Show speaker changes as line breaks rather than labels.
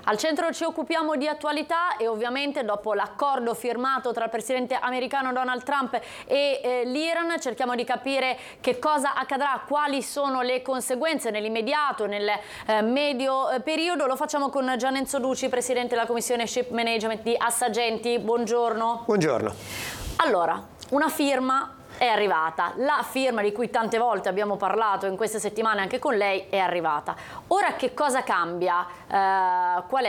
Al centro ci occupiamo di attualità e ovviamente dopo l'accordo firmato tra il presidente americano Donald Trump e l'Iran cerchiamo di capire che cosa accadrà, quali sono le conseguenze nell'immediato, nel medio periodo. Lo facciamo con Gian Enzo Duci, presidente della commissione Ship Management di Asagenti. Buongiorno.
Buongiorno.
Allora, una firma è arrivata, la firma di cui tante volte abbiamo parlato in queste settimane anche con lei è arrivata. Ora che cosa cambia? Qual è